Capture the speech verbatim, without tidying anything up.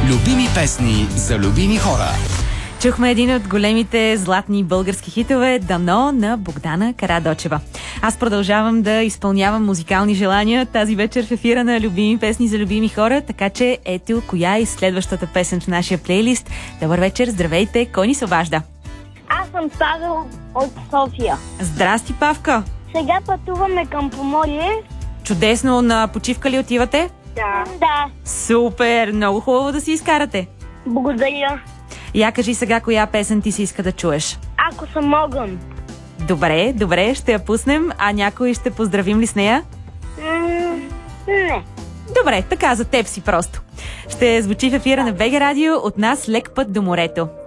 Любими песни за любими хора. Чухме един от големите златни български хитове "Дано" на Богдана Карадочева. Аз продължавам да изпълнявам музикални желания тази вечер в ефира на Любими песни за любими хора, така че ето коя е следващата песен в нашия плейлист. Добър вечер, здравейте, кой ни се обажда? Аз съм Павел от София. Здрасти, Павка! Сега пътуваме към Поморие. Чудесно, на почивка ли отивате? Да. Да. Супер, много хубаво да си изкарате. Благодаря. Я кажи сега коя песен ти си иска да чуеш. Ако съм огън. Добре, добре, ще я пуснем, а някой ще поздравим ли с нея? М- не. Добре, така за теб си просто. Ще звучи в ефира на БГ Радио от нас "Лек път до морето".